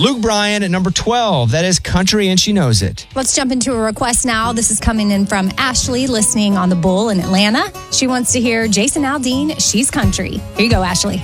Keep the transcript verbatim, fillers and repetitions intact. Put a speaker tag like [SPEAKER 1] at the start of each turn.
[SPEAKER 1] Luke Bryan at number twelve. That is country, and she knows it.
[SPEAKER 2] Let's jump into a request now. This is coming in from Ashley, listening on the Bull in Atlanta. She wants to hear Jason Aldean, She's Country. Here you go, Ashley.